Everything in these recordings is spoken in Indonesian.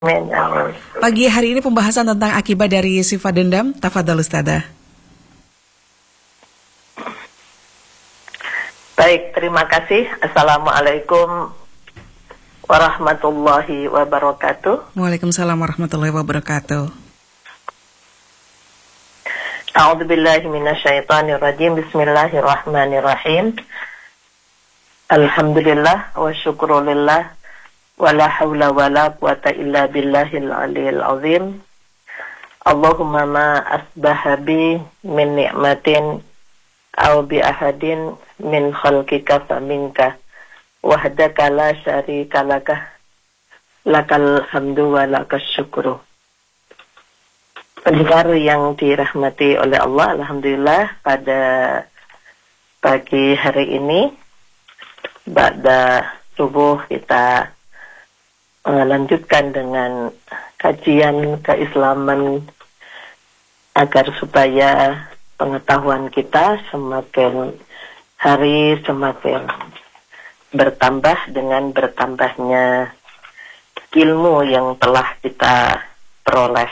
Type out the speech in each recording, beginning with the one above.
Amin, amin. Pagi hari ini pembahasan tentang akibat dari sifat dendam. Tafadhal Ustazah. Baik, terima kasih. Assalamualaikum warahmatullahi wabarakatuh. Waalaikumsalam warahmatullahi wabarakatuh. A'udzubillahi minasyaitonirrajim. Bismillahirrahmanirrahim. Alhamdulillah wa syukrulillah wa la haula wa la quwata illa billahil aliyil azim. Allahumma ma asbaha bi min ni'matin aw bi ahadin min khalqika faminka wahdaka la syarika laka lakal hamdu wa lakas syukru. Pendengar yang dirahmati oleh Allah, alhamdulillah pada pagi hari ini ba'da subuh kita melanjutkan dengan kajian keislaman agar supaya pengetahuan kita semakin hari semakin bertambah dengan bertambahnya ilmu yang telah kita peroleh.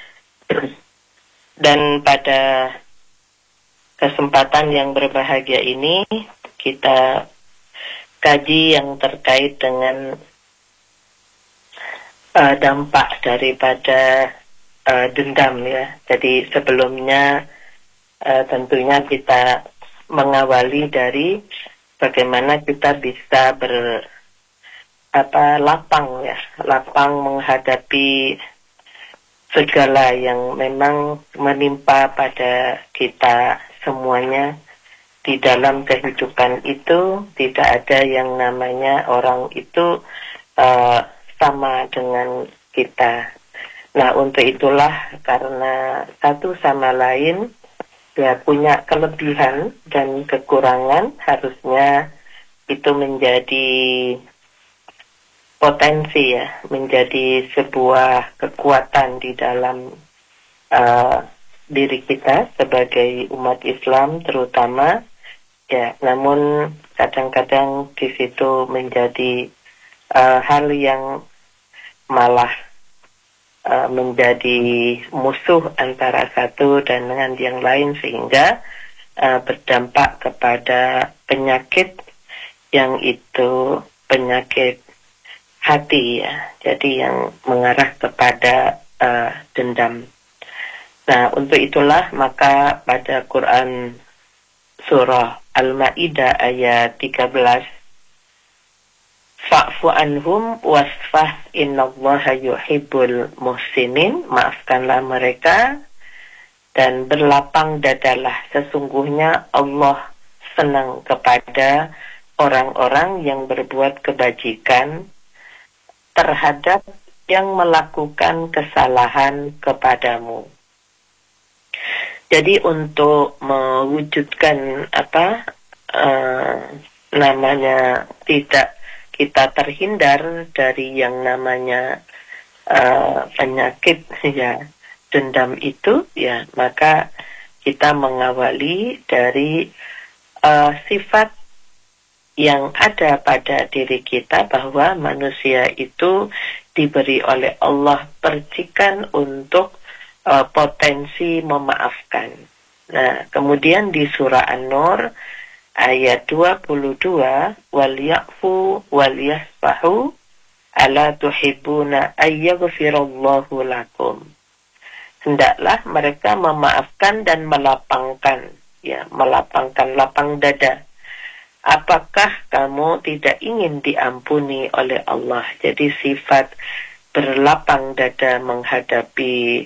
Dan pada kesempatan yang berbahagia ini kita kaji yang terkait dengan dampak daripada dendam ya. Jadi sebelumnya tentunya kita mengawali dari bagaimana kita bisa lapang menghadapi segala yang memang menimpa pada kita semuanya. Di dalam kehidupan itu tidak ada yang namanya orang itu sama dengan kita. Nah, untuk itulah karena satu sama lain ya punya kelebihan dan kekurangan, harusnya itu menjadi potensi ya, menjadi sebuah kekuatan di dalam diri kita sebagai umat Islam terutama ya. Namun kadang-kadang di situ menjadi hal yang malah menjadi musuh antara satu dan dengan yang lain, sehingga berdampak kepada penyakit yang itu penyakit hati ya, jadi yang mengarah kepada dendam. Nah, untuk itulah maka pada Quran surah Al-Maidah ayat 13, fa'fu anhum wasfah innallaha yuhibbul muhsinin, maafkanlah mereka dan berlapang dadalah, sesungguhnya Allah senang kepada orang-orang yang berbuat kebajikan terhadap yang melakukan kesalahan kepadamu. Jadi untuk mewujudkan tidak kita terhindar dari yang namanya penyakit ya dendam itu ya, maka kita mengawali dari sifat yang ada pada diri kita, bahwa manusia itu diberi oleh Allah percikan untuk potensi memaafkan. Nah, kemudian di surah An-Nur ayat 22, wal ya'fu wal yasfahu ala tuhibbuna ayyaghfirallahu lakum. Hendaklah mereka memaafkan dan melapangkan lapang dada. Apakah kamu tidak ingin diampuni oleh Allah? Jadi sifat berlapang dada menghadapi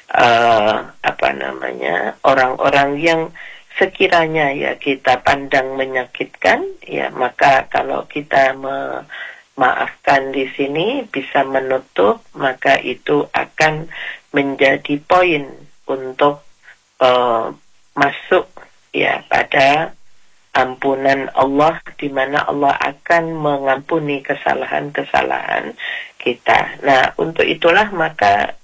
orang-orang yang sekiranya ya kita pandang menyakitkan, ya maka kalau kita memaafkan di sini bisa menutup, maka itu akan menjadi poin untuk masuk ya pada ampunan Allah, di mana Allah akan mengampuni kesalahan-kesalahan kita. Nah, untuk itulah maka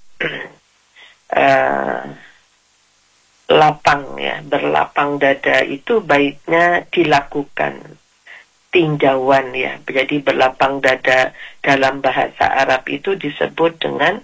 berlapang dada itu baiknya dilakukan tinjauan ya. Jadi berlapang dada dalam bahasa Arab itu disebut dengan